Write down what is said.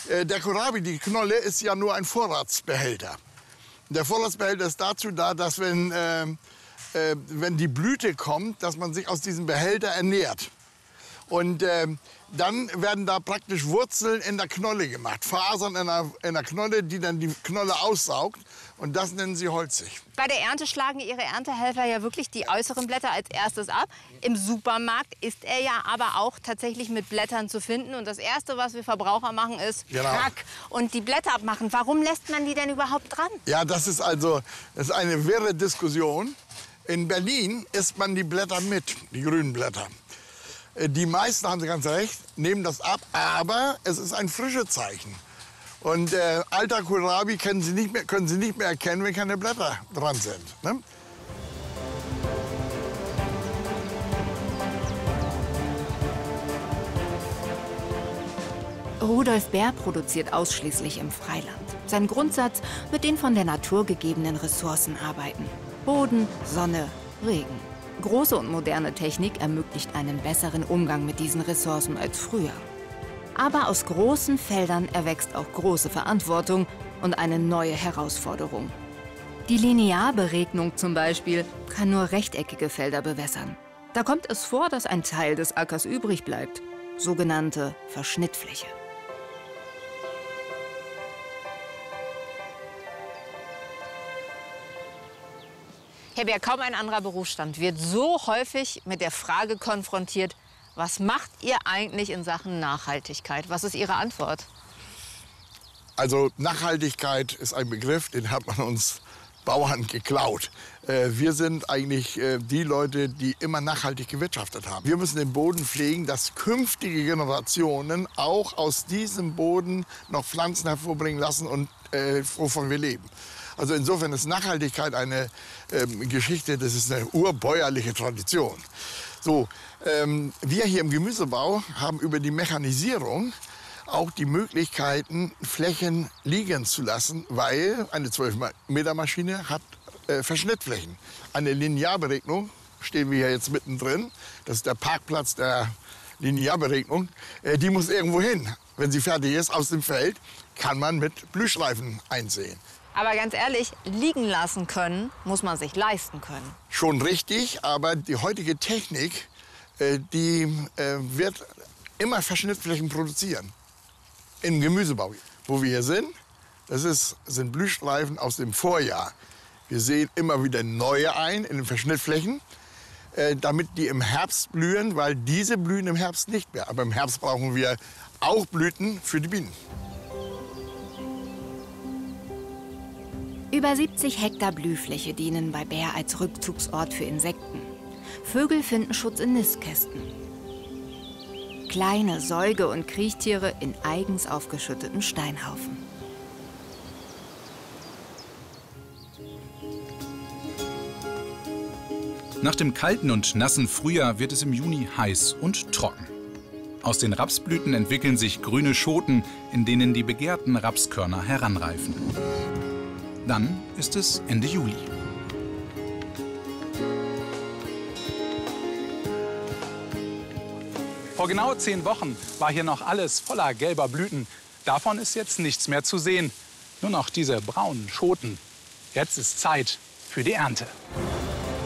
Der Kohlrabi, die Knolle, ist ja nur ein Vorratsbehälter. Der Vorratsbehälter ist dazu da, dass wenn die Blüte kommt, dass man sich aus diesem Behälter ernährt. Und dann werden da praktisch Wurzeln in der Knolle gemacht, Fasern in der Knolle, die dann die Knolle aussaugt. Und das nennen sie holzig. Bei der Ernte schlagen Ihre Erntehelfer ja wirklich die äußeren Blätter als erstes ab. Im Supermarkt ist er ja aber auch tatsächlich mit Blättern zu finden. Und das Erste, was wir Verbraucher machen, ist Rack und die Blätter abmachen. Warum lässt man die denn überhaupt dran? Ja, das ist eine wirre Diskussion. In Berlin isst man die Blätter mit, die grünen Blätter. Die meisten, haben Sie ganz recht, nehmen das ab, aber es ist ein Frischezeichen. Und alter Kohlrabi können Sie nicht mehr erkennen, wenn keine Blätter dran sind. Ne? Rudolf Bär produziert ausschließlich im Freiland. Sein Grundsatz: mit den von der Natur gegebenen Ressourcen arbeiten. Boden, Sonne, Regen. Große und moderne Technik ermöglicht einen besseren Umgang mit diesen Ressourcen als früher. Aber aus großen Feldern erwächst auch große Verantwortung und eine neue Herausforderung. Die Linearberegnung zum Beispiel kann nur rechteckige Felder bewässern. Da kommt es vor, dass ein Teil des Ackers übrig bleibt, sogenannte Verschnittfläche. Herr Bär, kaum ein anderer Berufsstand wird so häufig mit der Frage konfrontiert: Was macht ihr eigentlich in Sachen Nachhaltigkeit? Was ist Ihre Antwort? Also Nachhaltigkeit ist ein Begriff, den hat man uns Bauern geklaut. Wir sind eigentlich die Leute, die immer nachhaltig gewirtschaftet haben. Wir müssen den Boden pflegen, dass künftige Generationen auch aus diesem Boden noch Pflanzen hervorbringen lassen und wovon wir leben. Also insofern ist Nachhaltigkeit eine Geschichte, das ist eine urbäuerliche Tradition. So, wir hier im Gemüsebau haben über die Mechanisierung auch die Möglichkeiten, Flächen liegen zu lassen, weil eine 12-Meter-Maschine hat Verschnittflächen. Eine Linearberegnung, stehen wir hier jetzt mittendrin, das ist der Parkplatz der Linearberegnung, die muss irgendwo hin. Wenn sie fertig ist, aus dem Feld, kann man mit Blühstreifen einsehen. Aber ganz ehrlich, liegen lassen können, muss man sich leisten können. Schon richtig, aber die heutige Technik, die wird immer Verschnittflächen produzieren. Im Gemüsebau, wo wir hier sind, sind Blühstreifen aus dem Vorjahr. Wir sehen immer wieder neue ein in den Verschnittflächen, damit die im Herbst blühen, weil diese blühen im Herbst nicht mehr. Aber im Herbst brauchen wir auch Blüten für die Bienen. Über 70 Hektar Blühfläche dienen bei Bär als Rückzugsort für Insekten. Vögel finden Schutz in Nistkästen. Kleine Säuge- und Kriechtiere in eigens aufgeschütteten Steinhaufen. Nach dem kalten und nassen Frühjahr wird es im Juni heiß und trocken. Aus den Rapsblüten entwickeln sich grüne Schoten, in denen die begehrten Rapskörner heranreifen. Dann ist es Ende Juli. Vor genau 10 Wochen war hier noch alles voller gelber Blüten. Davon ist jetzt nichts mehr zu sehen. Nur noch diese braunen Schoten. Jetzt ist Zeit für die Ernte.